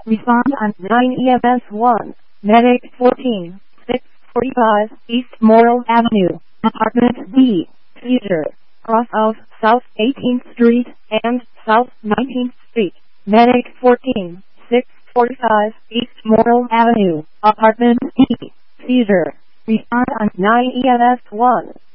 Respond on 9 EMS 1. Medic 14, 645 East Morrill Avenue, Apartment B, Seizure. Cross of South 18th Street and South 19th Street. Medic 14, 645 East Morrill Avenue, Apartment B, Seizure. Respond on 9 EMS 1.